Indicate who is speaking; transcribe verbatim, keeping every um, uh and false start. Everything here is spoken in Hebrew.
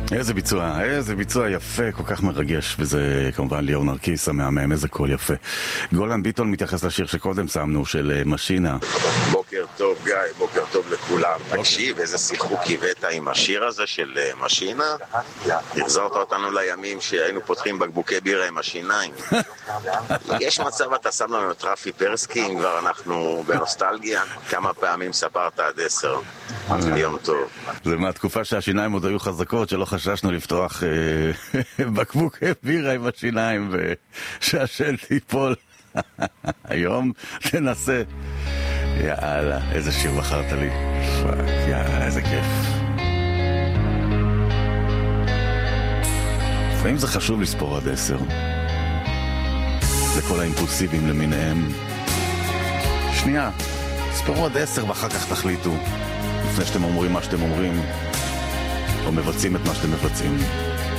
Speaker 1: איזה ביצוע, איזה ביצוע יפה, כל כך מרגש, וזה כמובן ליאור נרקיס המהמם, איזה קול יפה. גולן ביטון מתייחס לשיר שקודם שמנו, של משינה.
Speaker 2: בוקר טוב גיא, בוקר טוב לכולם. תקשיב, איזה שיחוק הבאת עם השיר הזה של משינה. החזרת אותנו לימים שהיינו פותחים בקבוקי בירה עם השיניים. יש מצב אתה שם לנו את רפי פרסקי, אם כבר אנחנו בנוסטלגיה. כמה פעמים ספרת עד עשר. יום טוב.
Speaker 1: זה מהתקופה שהשיניים עוד היו חזקות, שלא חששנו לפתוח בקבוקי בירה עם השיניים ושהשל תיפול. היום תנסה. יאללה, איזה שיר בחרת לי. פאק, יאללה, איזה כיף. לפעמים זה חשוב לספור עד עשר. לכל האימפולסיבים למיניהם. שנייה, ספרו עד עשר ואחר כך תחליטו. לפני שאתם אומרים מה שאתם אומרים, או מבצעים את מה שאתם מבצעים.